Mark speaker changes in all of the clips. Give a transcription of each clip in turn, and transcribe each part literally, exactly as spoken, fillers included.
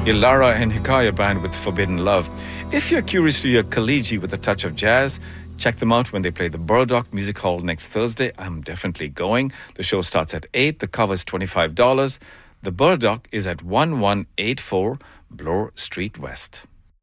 Speaker 1: Ilara and Hikaya Band with Forbidden Love. If you're curious to hear Khaliji with a touch of jazz, check them out when they play the Burdock Music Hall next Thursday. I'm definitely going. The show starts at eight. The cover is twenty-five dollars. The Burdock is at eleven eighty-four Bloor Street West.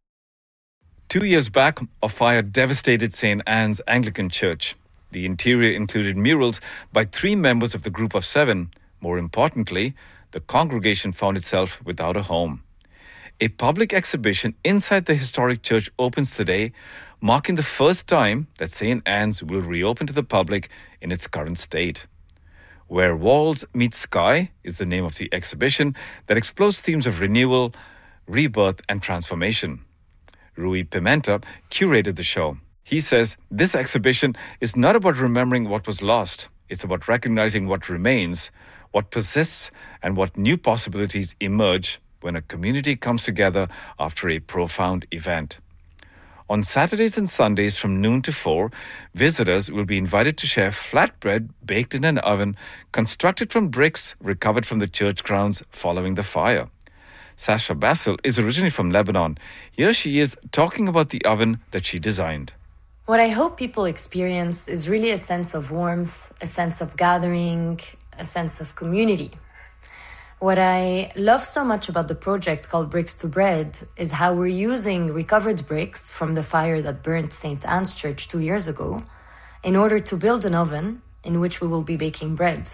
Speaker 1: Two years back, a fire devastated Saint Anne's Anglican Church. The interior included murals by three members of the group of seven. More importantly, the congregation found itself without a home. A public exhibition inside the historic church opens today, marking the first time that Saint Anne's will reopen to the public in its current state. Where Walls Meet Sky is the name of the exhibition that explores themes of renewal, rebirth and transformation. Rui Pimenta curated the show. He says this exhibition is not about remembering what was lost. It's about recognizing what remains, what persists, and what new possibilities emerge when a community comes together after a profound event. On Saturdays and Sundays from noon to four, visitors will be invited to share flatbread baked in an oven constructed from bricks recovered from the church grounds following the fire. Sasha Basil is originally from Lebanon. Here she is talking about the oven that she designed.
Speaker 2: What I hope people experience is really a sense of warmth, a sense of gathering, a sense of community. What I love so much about the project called Bricks to Bread is how we're using recovered bricks from the fire that burnt Saint Anne's Church two years ago in order to build an oven in which we will be baking bread.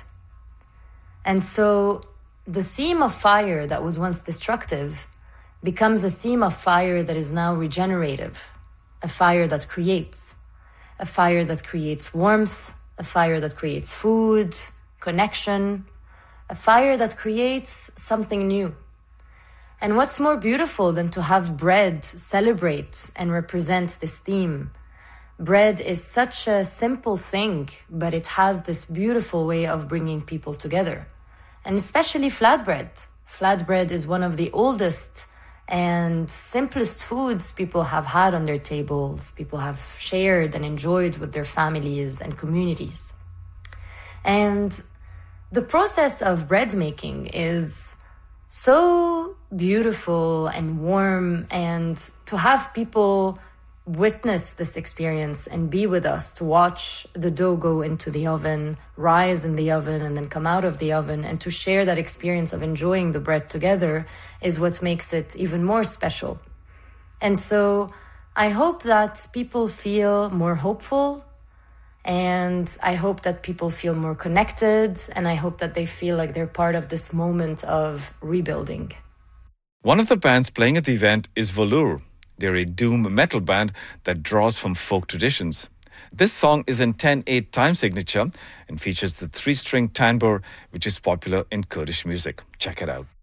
Speaker 2: And so the theme of fire that was once destructive becomes a theme of fire that is now regenerative, a fire that creates, a fire that creates warmth, a fire that creates food, connection, a fire that creates something new. And what's more beautiful than to have bread celebrate and represent this theme? Bread is such a simple thing, but it has this beautiful way of bringing people together. And especially flatbread. Flatbread is one of the oldest and simplest foods people have had on their tables, people have shared and enjoyed with their families and communities. And the process of bread making is so beautiful and warm, and to have people witness this experience and be with us, to watch the dough go into the oven, rise in the oven, and then come out of the oven, and to share that experience of enjoying the bread together is what makes it even more special. And so I hope that people feel more hopeful, and I hope that people feel more connected, and I hope that they feel like they're part of this moment of rebuilding.
Speaker 1: One of the bands playing at the event is Velour. They're a doom metal band that draws from folk traditions. This song is in ten eight time signature and features the three-string tambour, which is popular in Kurdish music. Check it out.